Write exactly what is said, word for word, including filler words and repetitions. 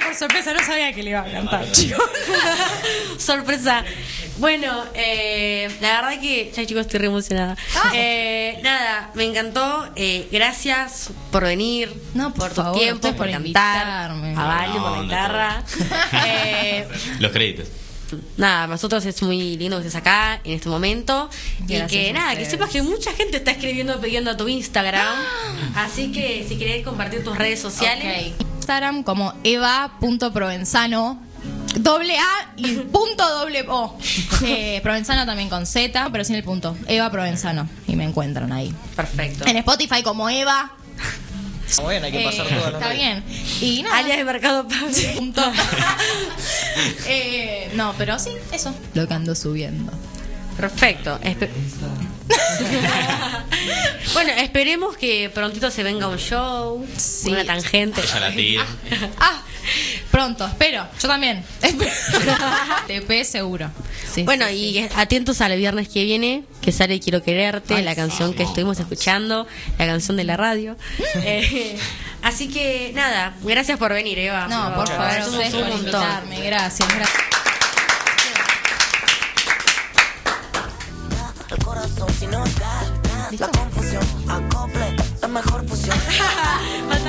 por sorpresa, no sabía que le iba a cantar, chicos. Sorpresa. Bueno, eh, la verdad que ya chicos estoy re emocionada. Ah. Eh, nada, me encantó. Eh, gracias por venir, No, por por tu favor, tiempo, ustedes por por cantar, invitarme. a Vale No, por la no, guitarra. eh, Los créditos. Nada, para nosotros es muy lindo que estés acá en este momento. Gracias y que a nada, que ustedes. sepas que mucha gente está escribiendo pidiendo a tu Instagram. Así que si querés compartir tus redes sociales. Ok. Instagram como eva.provenzano. Doble A y punto doble O. Eh, Provenzano también con Z, pero sin el punto. Eva Provenzano. Y me encuentran ahí. Perfecto. En Spotify como Eva. Bueno, hay que pasar Eh, todas las Está redes. bien. Y nada. Alias de Mercado Pago. Punto. eh, no, pero sí, eso. Lo que ando subiendo. Perfecto. Espe- bueno, esperemos que prontito se venga un show, Sí. una tangente. Ella la tira. Ah, pronto, espero. Yo también. T P seguro. Sí, Bueno, sí, y sí. atentos al viernes que viene, que sale Quiero Quererte, Ay, la canción sí. que estuvimos escuchando, la canción de la radio. Eh, así que nada, gracias por venir, Eva. No, por favor, Agradecemos ustedes un por montón. invitarme. Gracias, gracias. El corazón si no está, la